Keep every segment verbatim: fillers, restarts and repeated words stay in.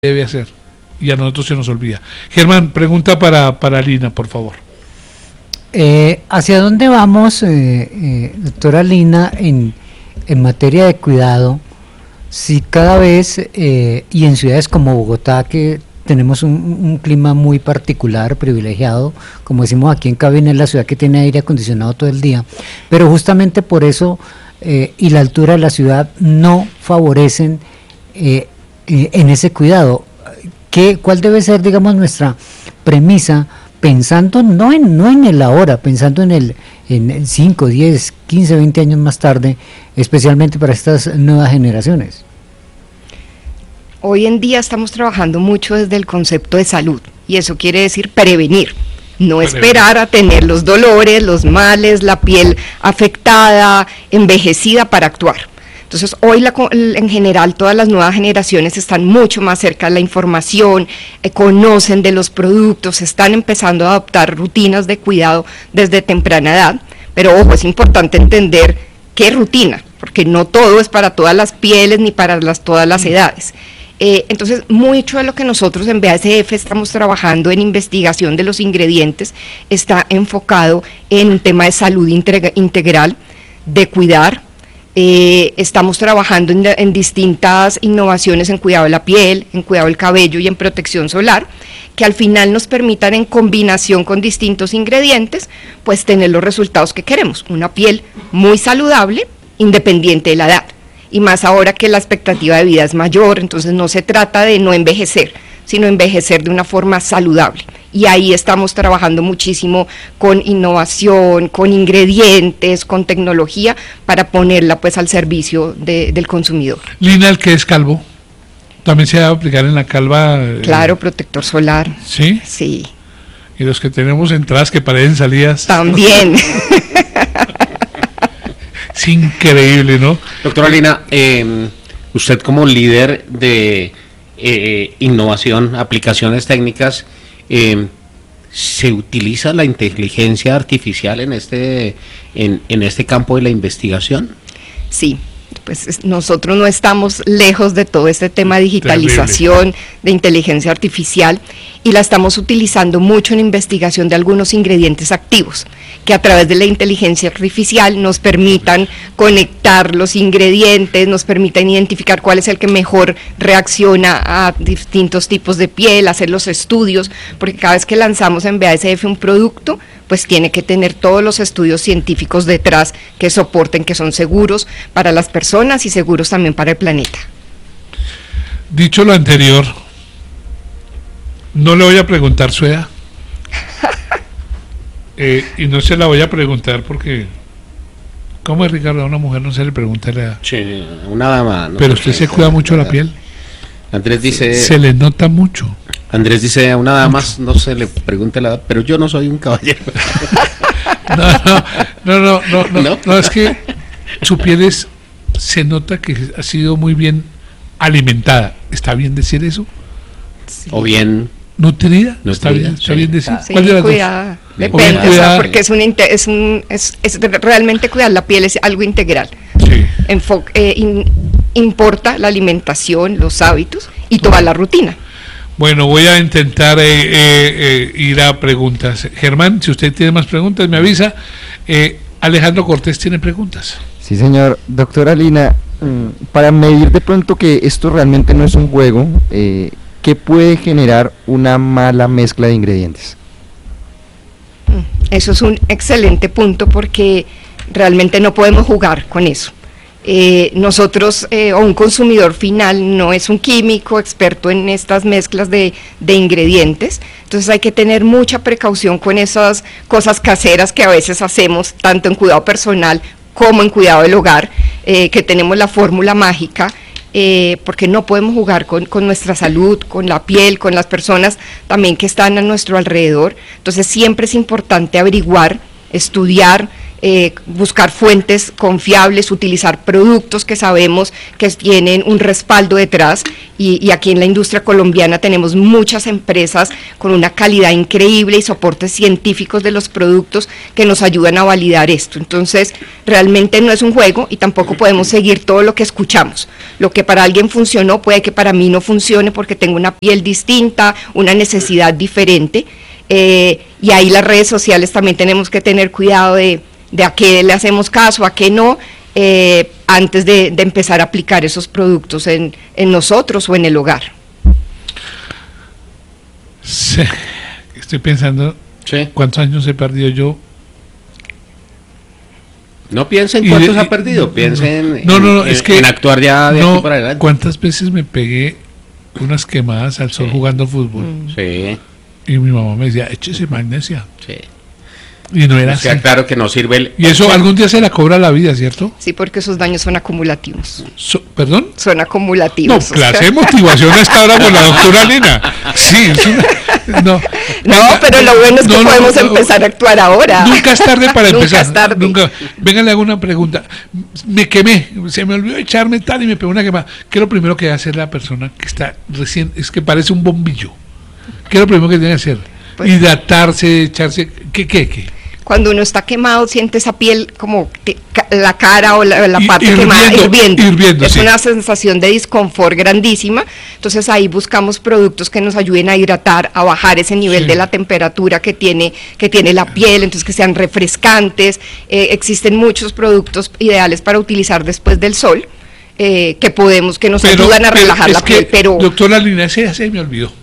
debe hacer y a nosotros se nos olvida. Germán, pregunta para, para Lina, por favor. Eh, ¿Hacia dónde vamos, eh, eh, doctora Lina, en, en materia de cuidado, si cada vez, eh, y en ciudades como Bogotá, que tenemos un, un clima muy particular, privilegiado, como decimos aquí en cabina, es la ciudad que tiene aire acondicionado todo el día, pero justamente por eso eh, y la altura de la ciudad no favorecen eh, en ese cuidado? ¿Qué, ¿Cuál debe ser, digamos, nuestra premisa, pensando no en no en el ahora, pensando en el en cinco, diez, quince, veinte años más tarde, especialmente para estas nuevas generaciones? Hoy en día estamos trabajando mucho desde el concepto de salud, y eso quiere decir prevenir, no prevenir. Esperar a tener los dolores, los males, la piel afectada, envejecida para actuar. Entonces, hoy la, en general todas las nuevas generaciones están mucho más cerca de la información, eh, conocen de los productos, están empezando a adoptar rutinas de cuidado desde temprana edad, pero ojo, es importante entender qué rutina, porque no todo es para todas las pieles ni para las, todas las edades. Eh, entonces, mucho de lo que nosotros en B A S F estamos trabajando en investigación de los ingredientes está enfocado en un tema de salud integral, de cuidar. Eh, estamos trabajando en, en distintas innovaciones en cuidado de la piel, en cuidado del cabello y en protección solar, que al final nos permitan, en combinación con distintos ingredientes, pues tener los resultados que queremos, una piel muy saludable, independiente de la edad, y más ahora que la expectativa de vida es mayor. Entonces no se trata de no envejecer, sino envejecer de una forma saludable. Y ahí estamos trabajando muchísimo con innovación, con ingredientes, con tecnología, para ponerla pues al servicio de, del consumidor. Lina, el que es calvo, ¿también se va a aplicar en la calva? Claro, protector solar. ¿Sí? Sí. ¿Y los que tenemos entradas que parecen salidas? También. Es increíble, ¿no? Doctora Lina, eh, usted como líder de eh, innovación, aplicaciones técnicas, Eh, ¿se utiliza la inteligencia artificial en este en, en este campo de la investigación? Sí, pues nosotros no estamos lejos de todo este tema de digitalización, terrible, de inteligencia artificial, y la estamos utilizando mucho en investigación de algunos ingredientes activos, que a través de la inteligencia artificial nos permitan conectar los ingredientes, nos permitan identificar cuál es el que mejor reacciona a distintos tipos de piel, hacer los estudios, porque cada vez que lanzamos en B A S F un producto, pues tiene que tener todos los estudios científicos detrás que soporten, que son seguros para las personas y seguros también para el planeta. Dicho lo anterior, no le voy a preguntar su edad. eh, y no se la voy a preguntar porque, ¿cómo es, Ricardo? A una mujer no se le pregunta la edad. Sí, una dama. No. Pero usted se cuida mucho la piel. Andrés dice... Se le nota mucho. Andrés dice, a una dama no se le pregunta la edad, pero yo no soy un caballero. No, no, no, no, no, no, ¿No? no, es que su piel es, se nota que ha sido muy bien alimentada. ¿Está bien decir eso? Sí. O bien... ¿Nutrida? Nutrida, ¿Está bien, está sí. bien decir? Sí, ¿Cuál de las cuidada, dos? depende, O bien o sea, cuidada. porque es un, es un es, es realmente cuidar la piel es algo integral. Sí. Enfo eh, in, importa la alimentación, los hábitos y toda la rutina. Bueno, voy a intentar eh, eh, eh, ir a preguntas. Germán, si usted tiene más preguntas, me avisa. Eh, Alejandro Cortés tiene preguntas. Sí, señor. Doctora Lina, para medir de pronto que esto realmente no es un juego, eh, ¿qué puede generar una mala mezcla de ingredientes? Eso es un excelente punto, porque realmente no podemos jugar con eso. Eh, nosotros eh, o un consumidor final no es un químico experto en estas mezclas de, de ingredientes, entonces hay que tener mucha precaución con esas cosas caseras que a veces hacemos, tanto en cuidado personal como en cuidado del hogar, eh, que tenemos la fórmula mágica, eh, porque no podemos jugar con, con nuestra salud, con la piel, con las personas también que están a nuestro alrededor. Entonces siempre es importante averiguar, estudiar, eh, buscar fuentes confiables, utilizar productos que sabemos que tienen un respaldo detrás, y, y aquí en la industria colombiana tenemos muchas empresas con una calidad increíble y soportes científicos de los productos que nos ayudan a validar esto. Entonces, realmente no es un juego y tampoco podemos seguir todo lo que escuchamos. Lo que para alguien funcionó puede que para mí no funcione porque tengo una piel distinta, una necesidad diferente, eh, y ahí las redes sociales también tenemos que tener cuidado de de a qué le hacemos caso, a qué no, eh, antes de, de empezar a aplicar esos productos en, en nosotros o en el hogar. Sí, estoy pensando, Sí. ¿cuántos años he perdido yo? No piensen Y cuántos de- ha perdido, no, piensen no, no, no, en, es que en actuar ya de no, aquí para adelante. ¿cuántas veces me pegué unas quemadas al sol Sí. jugando fútbol? Mm. Sí, Y mi mamá me decía, échese magnesia. sí. Y no era O sea, así. claro que no sirve el... Y eso algún día se la cobra la vida, ¿cierto? Sí, porque esos daños son acumulativos. So- ¿Perdón? Son No, acumulativos. o sea. clase de motivación a esta hora con la doctora Lina. Sí, es una- no. No, Venga, pero lo bueno es que no, no, podemos no, empezar a actuar ahora. Nunca es tarde para Nunca empezar. es tarde. Nunca. Venga, le hago una pregunta. Me quemé, se me olvidó echarme tal y me pegó una quemada. ¿Qué es lo primero que debe hacer la persona que está recién, es que parece un bombillo? ¿Qué es lo primero que tiene que hacer? Pues- Hidratarse, echarse, ¿qué, qué, qué? Cuando uno está quemado, siente esa piel como te- ca- la cara o la, la Y- parte hirviendo, quemada hirviendo. hirviendo, es sí. una sensación de disconfort grandísima. Entonces ahí buscamos productos que nos ayuden a hidratar, a bajar ese nivel Sí. de la temperatura que tiene, que tiene la piel, entonces que sean refrescantes. Eh, existen muchos productos ideales para utilizar después del sol, eh, que podemos, que nos ayudan a pero relajar es la que, piel. Pero doctora Lina, ese ya se me olvidó.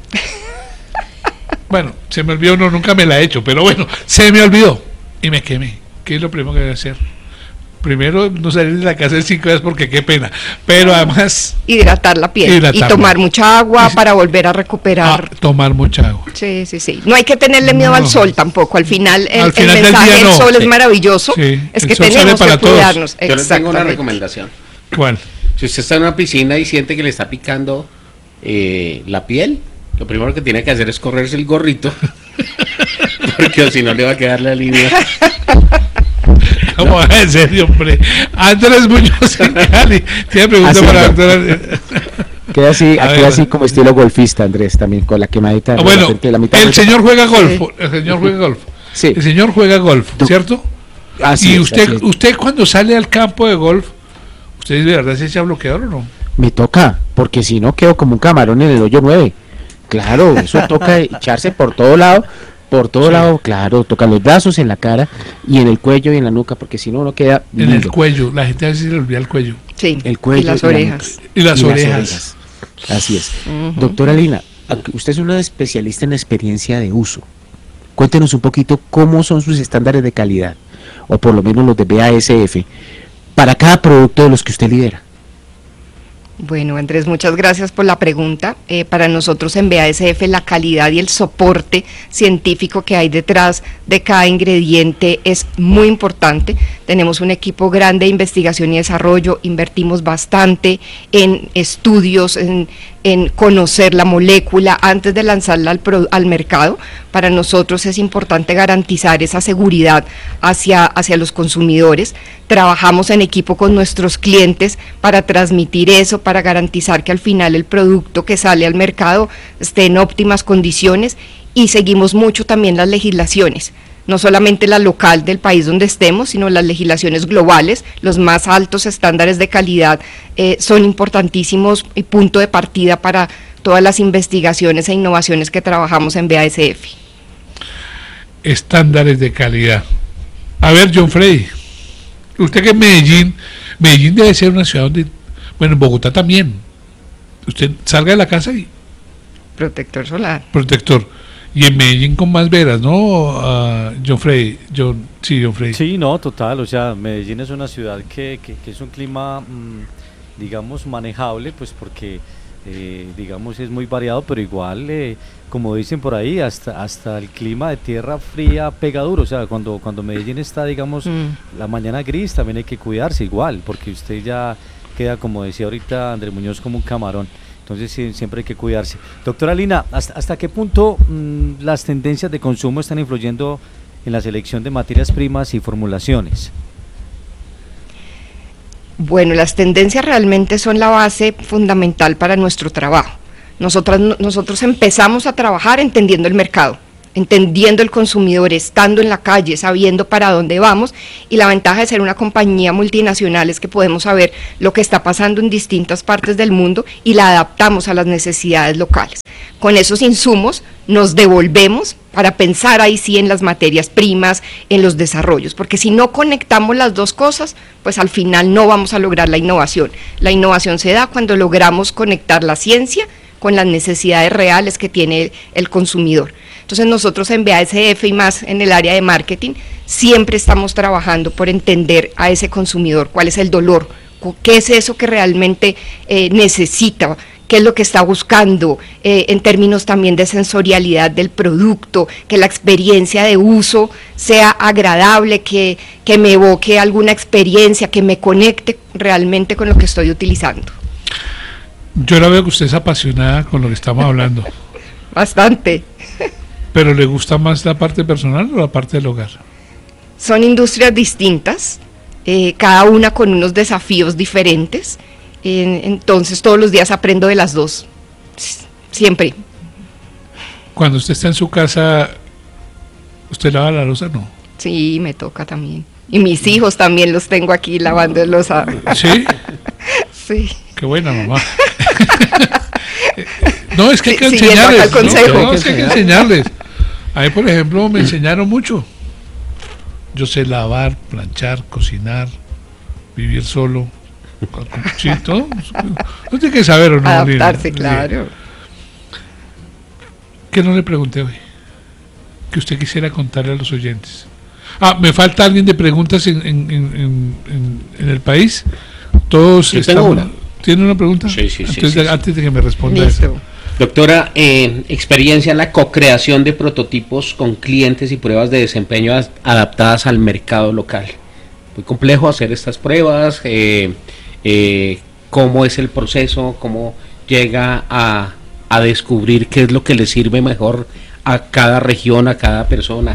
Bueno, se me olvidó, no, nunca me la he hecho, pero bueno, se me olvidó y me quemé. ¿Qué es lo primero que debe hacer? Primero, no salir de la casa en cinco días porque qué pena, pero además hidratar la piel Hidratarla. y tomar mucha agua Y- para volver a ah, recuperar. tomar mucha agua. Sí, sí, sí. No hay que tenerle miedo No. al sol tampoco. Al final, el, Al final el del mensaje día del no. sol Sí. es maravilloso. Sí, Es el que sol sale tenemos para que todos. cuidarnos. Yo les tengo una Exactamente. recomendación. ¿Cuál? Si usted está en una piscina y siente que le está picando eh, la piel, lo primero que tiene que hacer es correrse el gorrito, porque si no le va a quedar la línea. Vamos a ver, en serio, hombre. Andrés Muñoz en Cali. Tiene pregunta Así para la es. doctora. Queda así, A queda ver. así como estilo golfista, Andrés, también con la quemadita. Ah, de bueno, repente la mitad el de- señor juega golf. El señor juega golf. Sí. El señor juega golf, Do- ¿cierto? Así Y es, usted, así es. usted cuando sale al campo de golf, ¿usted de verdad se echa bloqueador o no? Me toca, porque si no quedo como un camarón en el hoyo nueve. Claro, eso toca echarse por todo lado, por todo Sí. lado, claro, toca los brazos, en la cara y en el cuello y en la nuca, porque si no uno queda En el lindo. cuello. La gente a veces se le olvida el cuello. Sí, El cuello y las y la orejas. Y las orejas. Así es. Ujú. Doctora Lina, aunque usted es una especialista en experiencia de uso. Cuéntenos un poquito cómo son sus estándares de calidad, o por lo menos los de B A S F, para cada producto de los que usted lidera. Bueno, Andrés, muchas gracias por la pregunta. Eh, para nosotros en B A S F la calidad y el soporte científico que hay detrás de cada ingrediente es muy importante. Tenemos un equipo grande de investigación y desarrollo, invertimos bastante en estudios, en, en conocer la molécula antes de lanzarla al, pro- al mercado. Para nosotros es importante garantizar esa seguridad hacia, hacia los consumidores. Trabajamos en equipo con nuestros clientes para transmitir eso, para garantizar que al final el producto que sale al mercado esté en óptimas condiciones, y seguimos mucho también las legislaciones, no solamente la local del país donde estemos, sino las legislaciones globales. Los más altos estándares de calidad eh, son importantísimos y punto de partida para todas las investigaciones e innovaciones que trabajamos en B A S F. Estándares de calidad. A ver, John Freddy, usted que es Medellín, Medellín debe ser una ciudad donde, bueno, en Bogotá también, usted salga de la casa y Protector solar. protector, y en Medellín con más veras, ¿no? Ah, John Freddy, John, sí, John Freddy. Sí, no, total, o sea, Medellín es una ciudad que, que, que es un clima, mmm, digamos, manejable, pues porque, eh, digamos, es muy variado, pero igual, eh, como dicen por ahí, hasta hasta el clima de tierra fría pega duro, o sea, cuando, cuando Medellín está, digamos, Mm. la mañana gris, también hay que cuidarse igual, porque usted ya queda, como decía ahorita Andrés Muñoz, como un camarón. Entonces sí, siempre hay que cuidarse. Doctora Lina, ¿hasta, hasta qué punto mmm, las tendencias de consumo están influyendo en la selección de materias primas y formulaciones? Bueno, las tendencias realmente son la base fundamental para nuestro trabajo. Nosotras, nosotros empezamos a trabajar entendiendo el mercado, entendiendo el consumidor, estando en la calle, sabiendo para dónde vamos, y la ventaja de ser una compañía multinacional es que podemos saber lo que está pasando en distintas partes del mundo y la adaptamos a las necesidades locales. Con esos insumos nos devolvemos para pensar ahí sí en las materias primas, en los desarrollos, porque si no conectamos las dos cosas, pues al final no vamos a lograr la innovación. La innovación se da cuando logramos conectar la ciencia con las necesidades reales que tiene el, el consumidor. Entonces nosotros en B A S F y más en el área de marketing siempre estamos trabajando por entender a ese consumidor, cuál es el dolor, qué es eso que realmente eh, necesita, qué es lo que está buscando, eh, en términos también de sensorialidad del producto, que la experiencia de uso sea agradable, que, que me evoque alguna experiencia, que me conecte realmente con lo que estoy utilizando. Yo la veo que usted es apasionada con lo que estamos hablando. Bastante. ¿Pero le gusta más la parte personal o la parte del hogar? Son industrias distintas, eh, cada una con unos desafíos diferentes, eh, entonces todos los días aprendo de las dos, siempre. Cuando usted está en su casa, ¿usted lava la loza? No. Sí, me toca también. Y mis hijos también los tengo aquí lavando loza. ¿Sí? Sí. Qué buena, mamá. No, es que hay que Sí, enseñarles. siguiendo acá el consejo. No, no, es que hay que enseñarles. A mí, por ejemplo, me enseñaron mucho. Yo sé lavar, planchar, cocinar, vivir solo. Sí, todo. No tiene que saber o no. Adaptarse, Lina. claro. ¿Qué no le pregunté hoy? Que usted quisiera contarle a los oyentes. Ah, me falta alguien de preguntas en, en, en, en, en el país. Todos Yo estamos. tengo una. ¿Tiene una pregunta? Sí, sí, sí, Entonces, sí, sí. antes de que me responda Listo. eso. Doctora, eh, experiencia en la co-creación de prototipos con clientes y pruebas de desempeño as- adaptadas al mercado local. Muy complejo hacer estas pruebas, eh, eh, cómo es el proceso, cómo llega a, a descubrir qué es lo que le sirve mejor a cada región, a cada persona.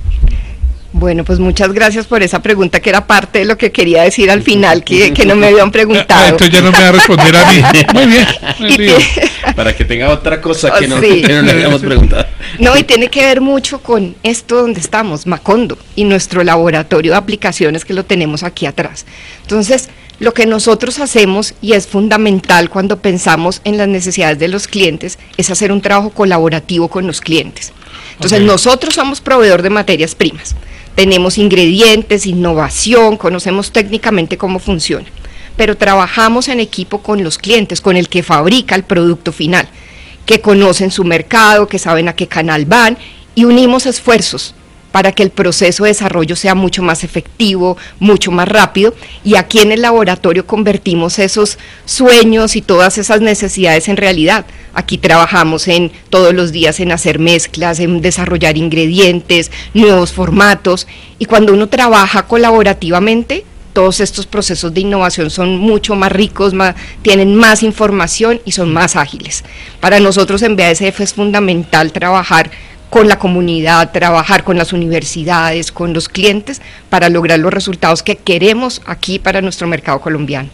Bueno, pues muchas gracias por esa pregunta que era parte de lo que quería decir al final, que, que no me habían Ah, preguntado. entonces ya no me va a responder a mí. Muy bien. me Y río. que- Para que tenga otra cosa que no, Sí. que no le habíamos preguntado. No, y tiene que ver mucho con esto donde estamos, Macondo, y nuestro laboratorio de aplicaciones que lo tenemos aquí atrás. Entonces, lo que nosotros hacemos, y es fundamental cuando pensamos en las necesidades de los clientes, es hacer un trabajo colaborativo con los clientes. Entonces, Ok. nosotros somos proveedor de materias primas, tenemos ingredientes, innovación, conocemos técnicamente cómo funciona, pero trabajamos en equipo con los clientes, con el que fabrica el producto final, que conocen su mercado, que saben a qué canal van, y unimos esfuerzos para que el proceso de desarrollo sea mucho más efectivo, mucho más rápido, y aquí en el laboratorio convertimos esos sueños y todas esas necesidades en realidad. Aquí trabajamos en todos los días en hacer mezclas, en desarrollar ingredientes, nuevos formatos, y cuando uno trabaja colaborativamente, todos estos procesos de innovación son mucho más ricos, más, tienen más información y son más ágiles. Para nosotros en B A S F es fundamental trabajar con la comunidad, trabajar con las universidades, con los clientes, para lograr los resultados que queremos aquí para nuestro mercado colombiano.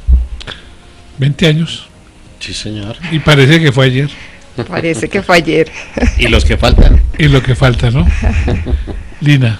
veinte años. Sí, señor. Y parece que fue ayer. Parece que fue ayer. Y los que faltan. Y lo que falta, ¿no? Lina,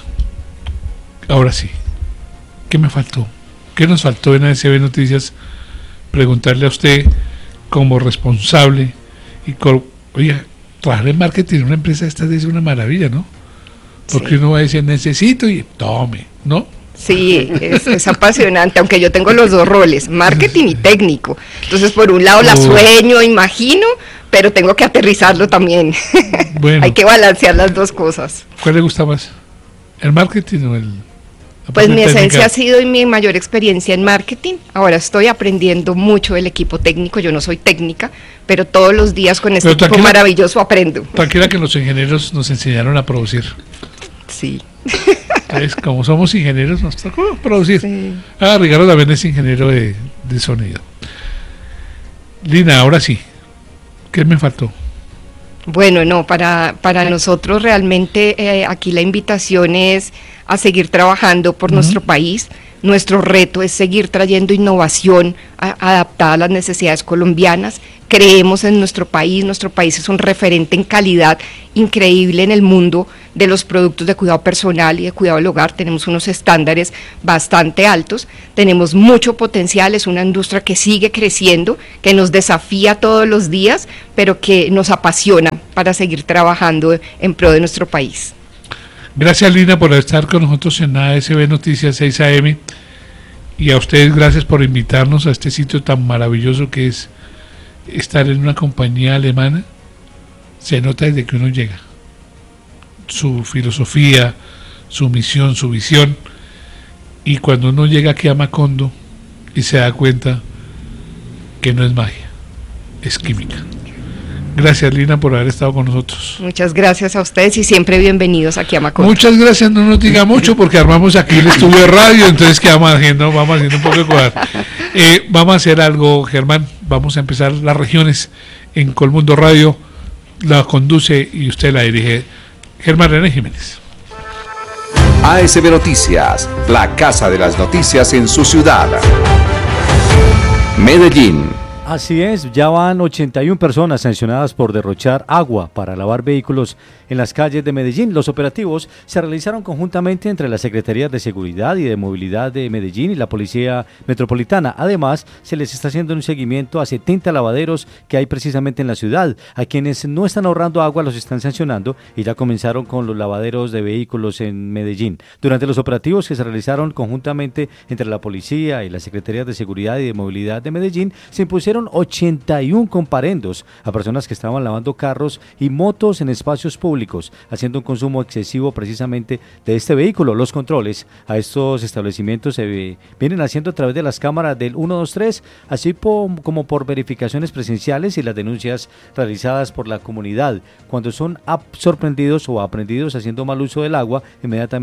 ahora sí. ¿Qué me faltó? ¿Qué nos faltó en A S B Noticias? Preguntarle a usted como responsable y con, oiga, trabajar en marketing en una empresa esta es una maravilla, ¿no? Porque Sí. uno va a decir necesito y tome, ¿no? Sí, es, es apasionante, aunque yo tengo los dos roles, marketing y técnico. Entonces, por un lado la Oh. sueño, imagino, pero tengo que aterrizarlo también. Bueno. Hay que balancear las dos cosas. ¿Cuál le gusta más? ¿El marketing o el...? la Pues parte mi esencia técnica? ha sido mi mayor experiencia en marketing. Ahora estoy aprendiendo mucho del equipo técnico. Yo no soy técnica, pero todos los días con este Pero equipo tranquila- maravilloso aprendo. Tranquila que los ingenieros nos enseñaron a producir. Sí. Entonces, como somos ingenieros, nos tocó producir. Sí. Ah, Ricardo también es ingeniero de, de sonido. Lina, ahora sí. ¿Qué me faltó? Bueno, no, para, para nosotros realmente eh, aquí la invitación es a seguir trabajando por uh-huh. nuestro país. Nuestro reto es seguir trayendo innovación a, adaptada a las necesidades colombianas. Creemos en nuestro país, nuestro país es un referente en calidad increíble en el mundo de los productos de cuidado personal y de cuidado del hogar. Tenemos unos estándares bastante altos, tenemos mucho potencial, es una industria que sigue creciendo, que nos desafía todos los días, pero que nos apasiona para seguir trabajando en pro de nuestro país. Gracias, Lina, por estar con nosotros en A S B Noticias seis A M, y a ustedes gracias por invitarnos a este sitio tan maravilloso que es estar en una compañía alemana. Se nota desde que uno llega su filosofía, su misión, su visión, y cuando uno llega aquí a Macondo y se da cuenta que no es magia, es química. Gracias, Lina, por haber estado con nosotros. Muchas gracias a ustedes y siempre bienvenidos aquí a Macondo. Muchas gracias, no nos diga mucho porque armamos aquí el estudio de radio, entonces ¿qué vamos haciendo? Vamos haciendo un poco de cuadro. Eh, vamos a hacer algo, Germán, vamos a empezar las regiones en Colmundo Radio, la conduce y usted la dirige, Germán René Jiménez. A S B Noticias, la casa de las noticias en su ciudad. Medellín. Así es, ya van ochenta y una personas sancionadas por derrochar agua para lavar vehículos en las calles de Medellín. Los operativos se realizaron conjuntamente entre las Secretarías de Seguridad y de Movilidad de Medellín y la Policía Metropolitana. Además, se les está haciendo un seguimiento a setenta lavaderos que hay precisamente en la ciudad. A quienes no están ahorrando agua los están sancionando y ya comenzaron con los lavaderos de vehículos en Medellín. Durante los operativos que se realizaron conjuntamente entre la Policía y las Secretarías de Seguridad y de Movilidad de Medellín, se impusieron ochenta y uno comparendos a personas que estaban lavando carros y motos en espacios públicos, haciendo un consumo excesivo precisamente de este vehículo. Los controles a estos establecimientos se vienen haciendo a través de las cámaras del ciento veintitrés, así como por verificaciones presenciales y las denuncias realizadas por la comunidad. Cuando son sorprendidos o aprendidos haciendo mal uso del agua, inmediatamente